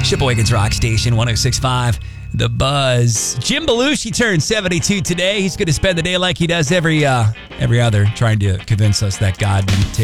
Sheboygan's Rock Station 106.5. The Buzz. Jim Belushi turned 72 today. He's going to spend the day like he does every other, trying to convince us that God didn't take